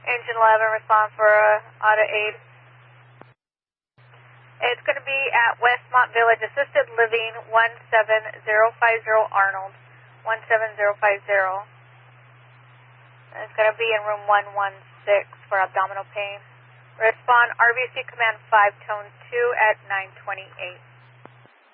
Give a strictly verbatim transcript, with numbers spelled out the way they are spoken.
Engine eleven, respond for uh, auto aid. It's going to be at Westmont Village Assisted Living, one seven zero five zero Arnold, one seven zero five zero. And it's going to be in room one one six for abdominal pain. Respond R B C Command five, tone two at nine twenty-eight.